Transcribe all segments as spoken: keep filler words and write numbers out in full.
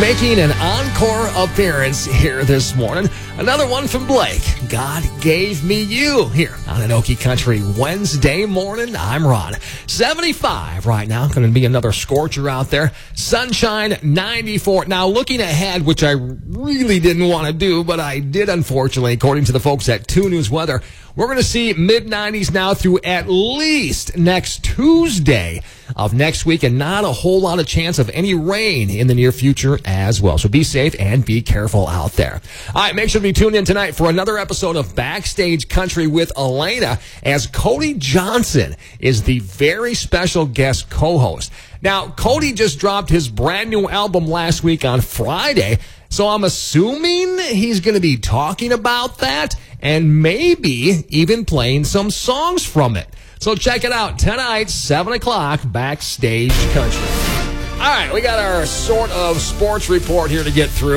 making an encore appearance here this morning. Another one from Blake. God Gave Me You here on an Okie Country Wednesday morning. I'm Ron. seventy-five right now. Going to be another scorcher out there. Sunshine, ninety-four. Now, looking ahead, which I really didn't want to do, but I did, unfortunately, according to the folks at two News Weather. We're going to see mid nineties now through at least next Tuesday of next week, and not a whole lot of chance of any rain in the near future as well. So be safe and be careful out there. All right, make sure to be tuned in tonight for another episode of Backstage Country with Elena, as Cody Johnson is the very special guest co-host. Now, Cody just dropped his brand new album last week on Friday, so I'm assuming he's going to be talking about that and maybe even playing some songs from it. So check it out tonight, seven o'clock, Backstage Country. All right, we got our sort of sports report here to get through.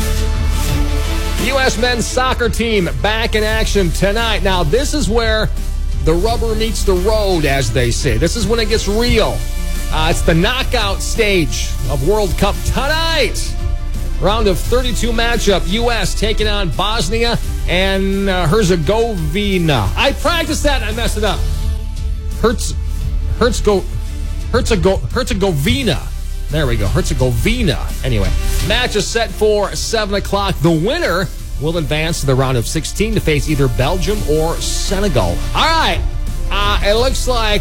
U S men's soccer team back in action tonight. Now, this is where the rubber meets the road, as they say. This is when it gets real. Uh, it's the knockout stage of World Cup tonight. Round of thirty-two matchup, U S taking on Bosnia and uh, Herzegovina. I practiced that and I messed it up. Herz, Herzgo, Herzego, Herzegovina. There we go, Herzegovina. Anyway, match is set for seven o'clock. The winner will advance to the round of sixteen to face either Belgium or Senegal. All right, uh, it looks like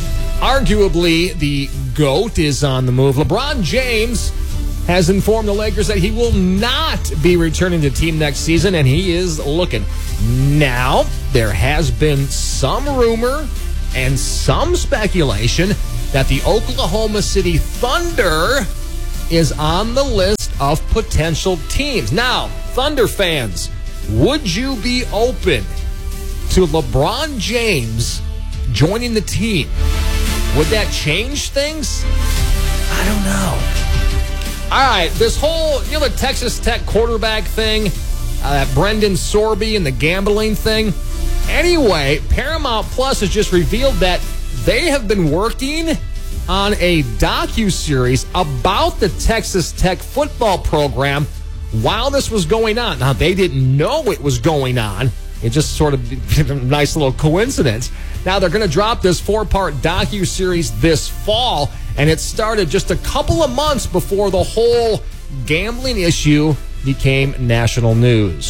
arguably the GOAT is on the move. LeBron James has informed the Lakers that he will not be returning to the team next season, and he is looking. Now, there has been some rumor and some speculation that the Oklahoma City Thunder is on the list of potential teams. Now, Thunder fans, would you be open to LeBron James joining the team? Would that change things? I don't know. All right, this whole, you know, the Texas Tech quarterback thing, uh, that Brendan Sorby and the gambling thing. Anyway, Paramount Plus has just revealed that they have been working on a docuseries about the Texas Tech football program while this was going on. Now, they didn't know it was going on. It just sort of a nice little coincidence. Now, they're going to drop this four-part docuseries this fall, and it started just a couple of months before the whole gambling issue became national news.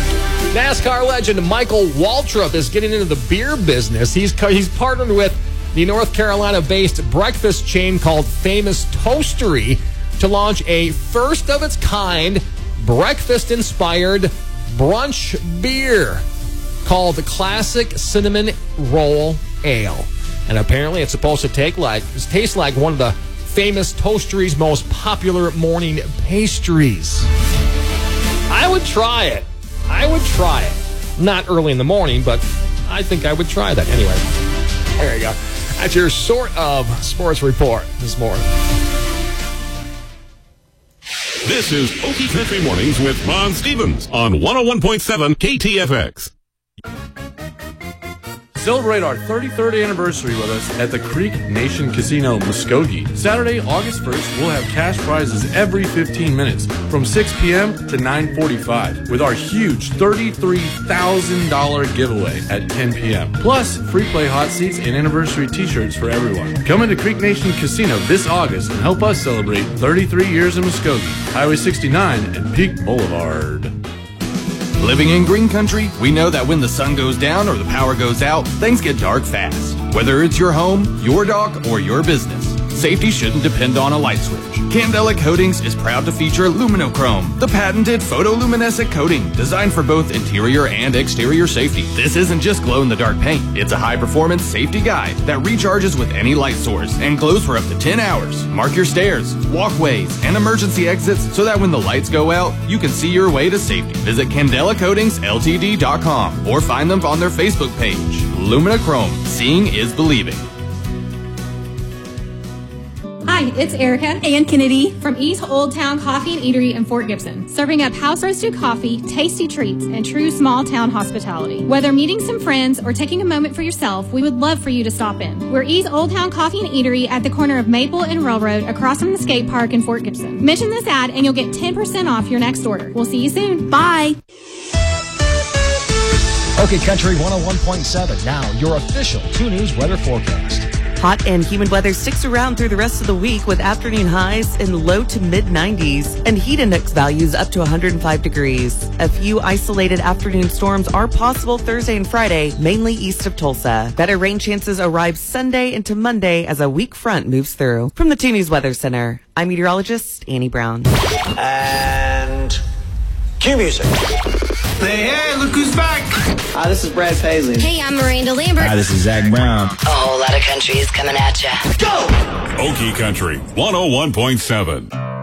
NASCAR legend Michael Waltrip is getting into the beer business. He's he's partnered with the North Carolina-based breakfast chain called Famous Toastery to launch a first-of-its-kind breakfast-inspired brunch beer called the Classic Cinnamon Roll Ale. And apparently it's supposed to take like, taste like one of the Famous Toastery's most popular morning pastries. I would try it. I would try it. Not early in the morning, but I think I would try that. Anyway, there you go. That's your sort of sports report this morning. This is Okie Country Mornings with Ron Stevens on one oh one point seven K T F X. Celebrate our thirty-third anniversary with us at the Creek Nation Casino, Muskogee. Saturday, August first, we'll have cash prizes every fifteen minutes from six p.m. to nine forty-five with our huge thirty-three thousand dollars giveaway at ten p.m. Plus, free play hot seats and anniversary t-shirts for everyone. Come into Creek Nation Casino this August and help us celebrate thirty-three years in Muskogee. Highway sixty-nine and Peak Boulevard. Living in green country, we know that when the sun goes down or the power goes out, things get dark fast. Whether it's your home, your dock, or your business, safety shouldn't depend on a light switch. Candela Coatings is proud to feature Luminochrome, the patented photoluminescent coating designed for both interior and exterior safety. This isn't just glow-in-the-dark paint. It's a high-performance safety guide that recharges with any light source and glows for up to ten hours. Mark your stairs, walkways, and emergency exits so that when the lights go out, you can see your way to safety. Visit Candela Coatings L T D dot com or find them on their Facebook page. Luminochrome. Seeing is believing. Hi, Hi, it's Erica and Kennedy from East Old Town Coffee and Eatery in Fort Gibson, serving up house-roasted coffee, tasty treats, and true small-town hospitality. Whether meeting some friends or taking a moment for yourself, we would love for you to stop in. We're East Old Town Coffee and Eatery at the corner of Maple and Railroad across from the skate park in Fort Gibson. Mention this ad and you'll get ten percent off your next order. We'll see you soon. Bye. Okay, Country one oh one point seven. Now, your official two News weather forecast. Hot and humid weather sticks around through the rest of the week with afternoon highs in low to mid nineties and heat index values up to one hundred five degrees. A few isolated afternoon storms are possible Thursday and Friday, mainly east of Tulsa. Better rain chances arrive Sunday into Monday as a weak front moves through. From the two News Weather Center, I'm meteorologist Annie Brown. And cue music. Hey, hey, look who's back. Hi, this is Brad Paisley. Hey, I'm Miranda Lambert. Hi, this is Zach Brown. A whole lot of country is coming at ya. Go! Okie Country one oh one point seven.